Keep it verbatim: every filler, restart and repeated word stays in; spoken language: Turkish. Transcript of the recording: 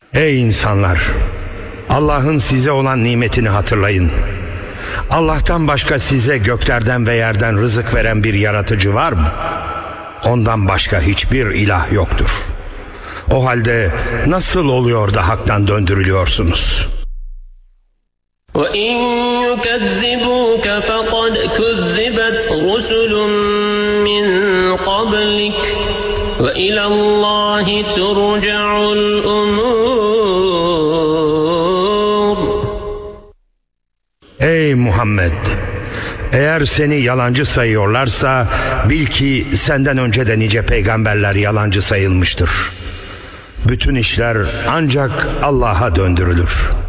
Ey insanlar! Allah'ın size olan nimetini hatırlayın. Allah'tan başka size göklerden ve yerden rızık veren bir yaratıcı var mı? Ondan başka hiçbir ilah yoktur. O halde nasıl oluyor da haktan döndürülüyorsunuz? وَاِنْ يُكَذِّبُوكَ فَقَدْ كُذِّبَتْ رُسُلٌ مِّنْ قَبْلِكَ وَاِلَى اللّٰهِ تُرْجَعُ الْأُمُورِ. Ey Muhammed! Eğer seni yalancı sayıyorlarsa bil ki senden önce de nice peygamberler yalancı sayılmıştır. Bütün işler ancak Allah'a döndürülür.